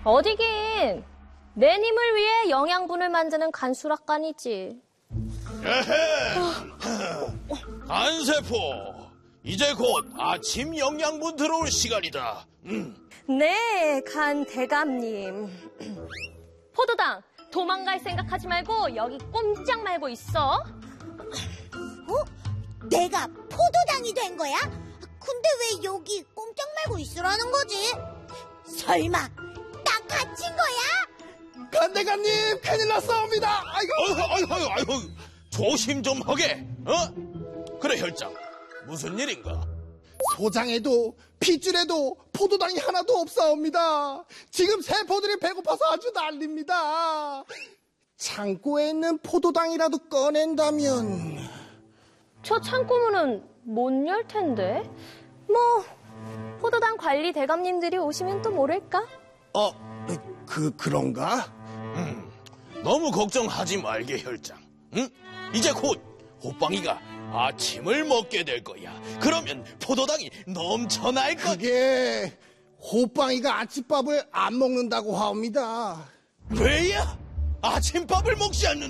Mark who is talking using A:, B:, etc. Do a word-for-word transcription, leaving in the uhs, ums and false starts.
A: 어디긴. 내님을 위해 영양분을 만드는 간수락간이지.
B: 에헤! 간세포, 이제 곧 아침 영양분 들어올 시간이다. 음.
A: 네, 간 대감님. 포도당, 도망갈 생각하지 말고 여기 꼼짝 말고 있어.
C: 어? 내가 포도당이 된 거야? 근데 왜 여기 꼼짝 말고 있으라는 거지? 설마 나 갇힌 거야?
D: 간대감님 큰일 났사옵니다. 아이고.
B: 아이고, 아이고, 아이고, 조심 좀 하게. 어? 그래, 혈장. 무슨 일인가?
D: 소장에도 핏줄에도 포도당이 하나도 없사옵니다. 지금 세포들이 배고파서 아주 난립니다. 창고에 있는 포도당이라도 꺼낸다면.
A: 저 창고문은 못 열 텐데. 뭐 포도당 관리 대감님들이 오시면 또 모를까?
D: 어, 그 그런가?
B: 음, 너무 걱정하지 말게, 혈장. 응? 이제 곧 호빵이가 아침을 먹게 될 거야. 그러면 포도당이 넘쳐날 거.
D: 그게 호빵이가 아침밥을 안 먹는다고 하옵니다.
B: 왜야? 아침밥을 먹지 않는